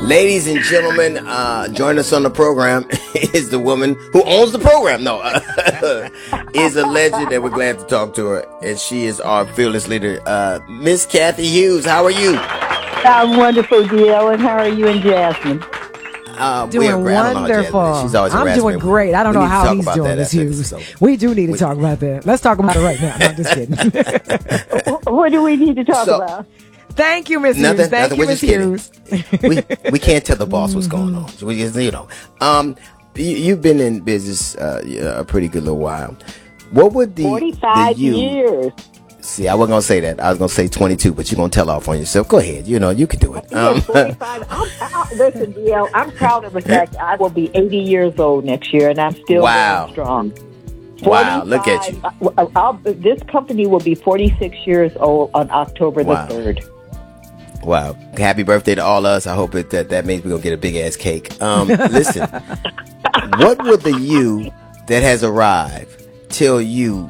Ladies and gentlemen, join us on the program is the woman who owns the program. No, is a legend, and we're glad to talk to her. And she is our fearless leader, Miss Cathy Hughes. How are you? I'm wonderful, DL, and how are you and Jasmine? Doing wonderful. She's always I'm doing great. I don't know how he's doing this, Hughes. We do need to talk about that. Let's talk about it right now. No, I'm just kidding. What do we need to talk about? Thank you, Miss Hughes. Thank you, Miss Hughes. we can't tell the boss what's going on. You've been in business a pretty good little while. What would 45 years. See, I wasn't going to say that. I was going to say 22, but you're going to tell off on yourself. Go ahead. You can do it. 45. Listen, DL, I'm proud of the fact I will be 80 years old next year, and I'm still going strong. Wow, look at you. This company will be 46 years old on October the 3rd. Wow. Happy birthday to all us. I hope that means we're going to get a big-ass cake. Listen, what would the you that has arrived tell you,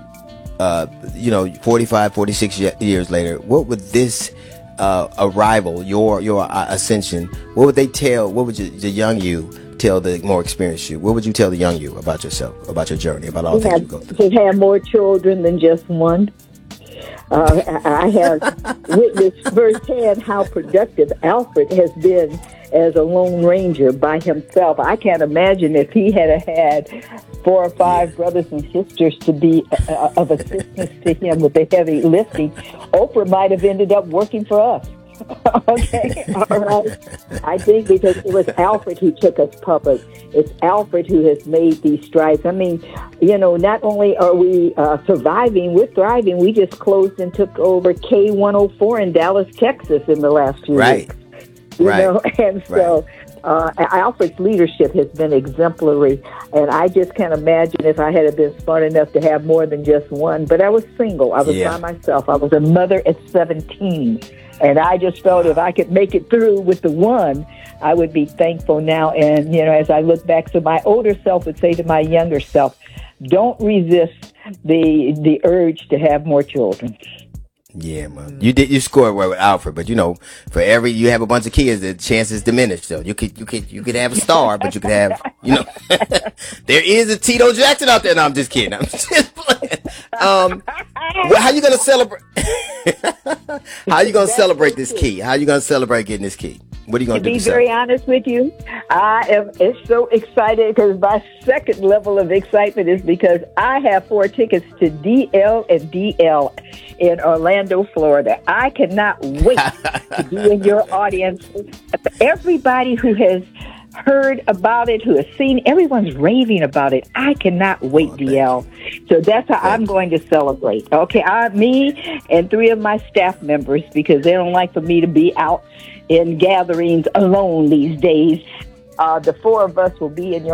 45, 46 years later, what would this arrival, your ascension, what would the young you tell the more experienced you? What would you tell the young you about yourself, about your journey, about all things you go through? To have more children than just one. I have witnessed firsthand how productive Alfred has been as a lone ranger by himself. I can't imagine if he had 4 or 5 brothers and sisters to be of assistance to him with the heavy lifting. Oprah might have ended up working for us. Okay, all right. I think because it was Alfred who took us public. It's Alfred who has made these strides. I mean, not only are we surviving, we're thriving. We just closed and took over K104 in Dallas, Texas in the last few weeks. So Alfred's leadership has been exemplary, and I just can't imagine if I had been smart enough to have more than just one. But I was single. I was by myself. I was a mother at 17. And I just felt if I could make it through with the one, I would be thankful now. And, as I look back, so my older self would say to my younger self, don't resist the urge to have more children. Yeah, man. You scored well with Alfred, but for every you have a bunch of kids, the chances diminish. So you could have a star, but you could have there is a Tito Jackson out there. No, I'm just kidding. I'm just playing. How you gonna celebrate? How you gonna celebrate this key? How you gonna celebrate getting this key? What are you going to do? To be very honest with you, I am so excited because my second level of excitement is because I have 4 tickets to DL and DL in Orlando, Florida. I cannot wait to be in your audience. Everybody who has heard about it, who has seen, everyone's raving about it. I cannot wait, DL. So that's how I'm going to celebrate. Okay, me and 3 of my staff members, because they don't like for me to be out in gatherings alone these days. The 4 of us will be in your